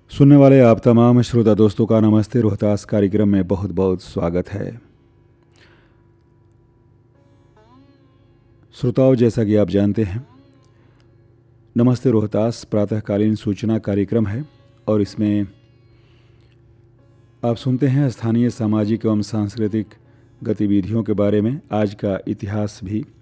सुनने वाले आप तमाम श्रोता दोस्तों का नमस्ते। रोहतास कार्यक्रम में बहुत बहुत स्वागत है। श्रोताओं, जैसा कि आप जानते हैं, नमस्ते रोहतास प्रातःकालीन सूचना कार्यक्रम है और इसमें आप सुनते हैं स्थानीय सामाजिक एवं सांस्कृतिक गतिविधियों के बारे में, आज का इतिहास भी